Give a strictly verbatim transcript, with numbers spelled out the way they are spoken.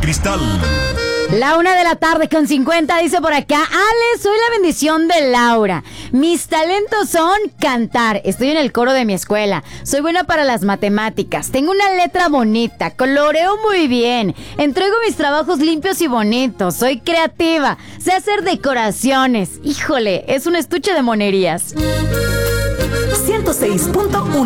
cristal. La una de la tarde con cincuenta dice por acá: Ale, soy la bendición de Laura. Mis talentos son cantar. Estoy en el coro de mi escuela. Soy buena para las matemáticas. Tengo una letra bonita. Coloreo muy bien. Entrego mis trabajos limpios y bonitos. Soy creativa. Sé hacer decoraciones. Híjole, es un estuche de monerías. ciento seis punto uno